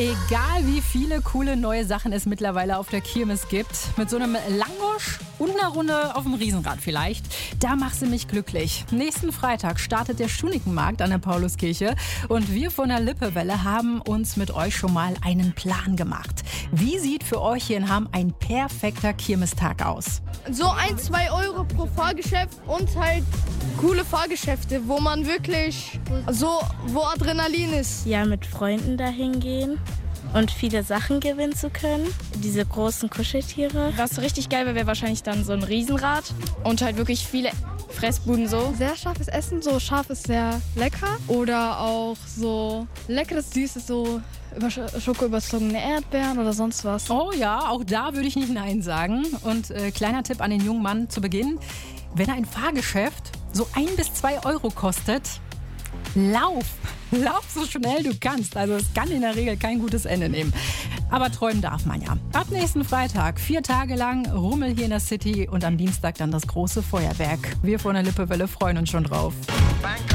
Egal wie viele coole neue Sachen es mittlerweile auf der Kirmes gibt, mit so einem Langosch und einer Runde auf dem Riesenrad vielleicht, da machst du mich glücklich. Nächsten Freitag startet der Schunikenmarkt an der Pauluskirche und wir von der Lippewelle haben uns mit euch schon mal einen Plan gemacht. Wie sieht für euch hier in Hamm ein perfekter Kirmestag aus? So 1-2 Euro pro Fahrgeschäft und halt coole Fahrgeschäfte, wo man wirklich wo Adrenalin ist. Ja, mit Freunden dahin gehen und viele Sachen gewinnen zu können. Diese großen Kuscheltiere. Was richtig geil wäre wahrscheinlich dann so ein Riesenrad und halt wirklich viele Fressbuden so. Sehr scharfes Essen, so scharf ist sehr lecker. Oder auch so leckeres, süßes, so schokoüberzogene Erdbeeren oder sonst was. Oh ja, auch da würde ich nicht Nein sagen. Und kleiner Tipp an den jungen Mann zu Beginn. Wenn ein Fahrgeschäft so 1 bis 2 Euro kostet, lauf so schnell du kannst. Also es kann in der Regel kein gutes Ende nehmen. Aber träumen darf man ja. Ab nächsten Freitag 4 Tage lang Rummel hier in der City und am Dienstag dann das große Feuerwerk. Wir von der Lippewelle freuen uns schon drauf.